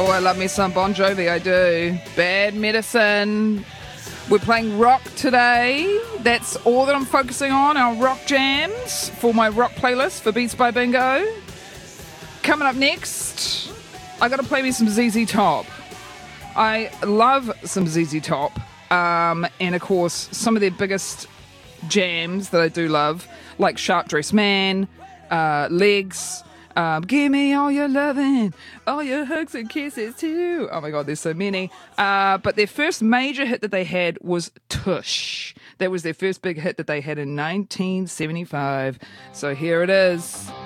Oh, I love me some Bon Jovi, I do. Bad Medicine. We're playing rock today. That's all that I'm focusing on, our rock jams for my rock playlist for Beats by Bingo. Coming up next, I got to play me some ZZ Top. I love some ZZ Top. And of course, some of their biggest jams that I do love, like Sharp Dressed Man, Legs, give me all your loving, all your hugs and kisses too. Oh my God, there's so many. But their first major hit that they had was Tush. That was their first big hit that they had in 1975. So here it is.